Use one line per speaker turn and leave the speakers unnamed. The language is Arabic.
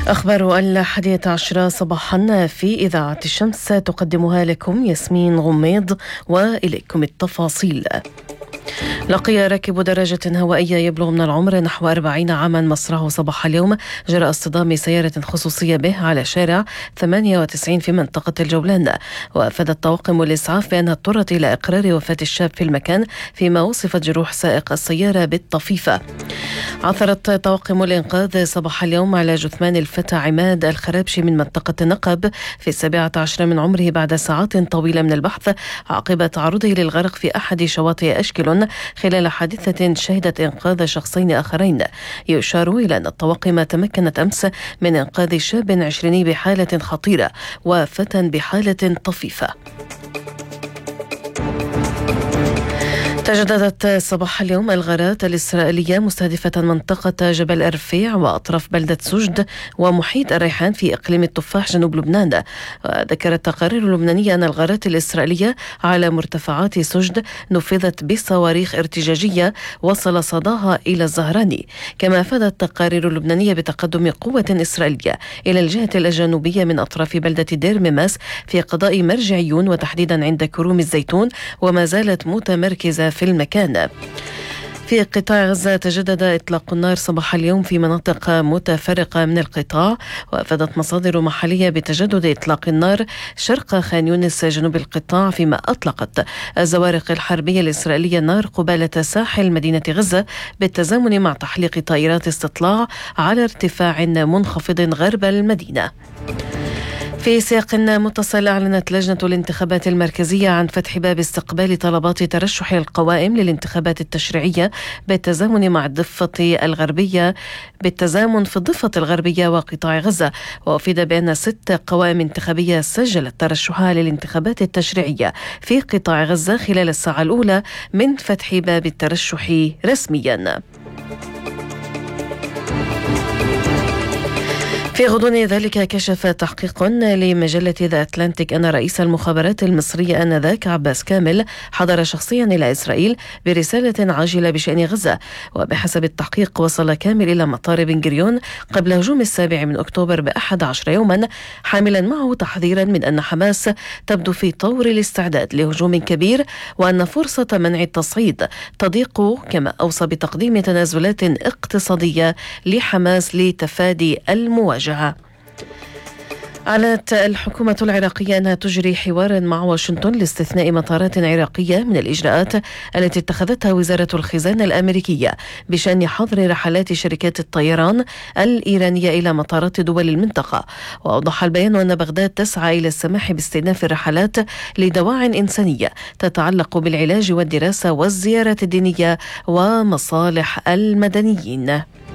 أخبار 11 صباحا في إذاعة الشمس تقدمها لكم ياسمين غميض، وإليكم التفاصيل. لقي راكب دراجة هوائية يبلغ من العمر نحو 40 عاما مصرعه صباح اليوم جراء اصطدام سيارة خصوصية به على شارع 98 في منطقة الجولان. وأفاد الطواقم والإسعاف بأنها اضطرت إلى إقرار وفاة الشاب في المكان، فيما وصفت جروح سائق السيارة بالطفيفة. عثرت طواقم الإنقاذ صباح اليوم على جثمان الفتى عماد الخرابشي من منطقة نقب في 17 من عمره بعد ساعات طويلة من البحث عقب تعرضه للغرق في أحد شواطئ أشكل خلال حادثة شهدت إنقاذ شخصين آخرين. يشار إلى أن الطواقم تمكنت أمس من إنقاذ شاب 20 بحالة خطيرة وفتى بحالة طفيفة. تجددت صباح اليوم الغارات الإسرائيلية مستهدفة منطقة جبل الرفيع وأطراف بلدة سجد ومحيط الريحان في إقليم التفاح جنوب لبنان. وذكرت التقارير اللبنانية أن الغارات الإسرائيلية على مرتفعات سجد نفذت بصواريخ ارتجاجية وصل صداها إلى الزهراني. كما أفادت التقارير اللبنانية بتقدم قوة إسرائيلية إلى الجهة الجنوبية من أطراف بلدة دير مماس في قضاء مرجعيون، وتحديدا عند كروم الزيتون، وما زالت متمركزة في المكان. في قطاع غزة تجدد إطلاق النار صباح اليوم في مناطق متفرقة من القطاع، وأفادت مصادر محلية بتجدد إطلاق النار شرق خان يونس جنوب القطاع، فيما أطلقت الزوارق الحربية الإسرائيلية النار قبالة ساحل مدينة غزة بالتزامن مع تحليق طائرات استطلاع على ارتفاع منخفض غرب المدينة. في سياق متصل، أعلنت لجنة الانتخابات المركزية عن فتح باب استقبال طلبات ترشح القوائم للانتخابات التشريعية بالتزامن في الضفة الغربية وقطاع غزة. وأفيد بأن 6 قوائم انتخابية سجلت ترشحها للانتخابات التشريعية في قطاع غزة خلال الساعة الأولى من فتح باب الترشح رسميا. في غضون ذلك، كشف تحقيق لمجلة ذا أتلانتيك أن رئيس المخابرات المصرية آنذاك عباس كامل حضر شخصيا إلى إسرائيل برسالة عاجلة بشأن غزة. وبحسب التحقيق، وصل كامل إلى مطار بن غوريون قبل هجوم 7 من أكتوبر ب11 يوما، حاملا معه تحذيرا من أن حماس تبدو في طور الاستعداد لهجوم كبير، وأن فرصة منع التصعيد تضيق، كما أوصى بتقديم تنازلات اقتصادية لحماس لتفادي المواجهة. أعلنت الحكومة العراقية أنها تجري حوارا مع واشنطن لاستثناء مطارات عراقية من الإجراءات التي اتخذتها وزارة الخزانة الأمريكية بشأن حظر رحلات شركات الطيران الإيرانية إلى مطارات دول المنطقة. وأوضح البيان أن بغداد تسعى إلى السماح باستئناف الرحلات لدواع إنسانية تتعلق بالعلاج والدراسة والزيارات الدينية ومصالح المدنيين.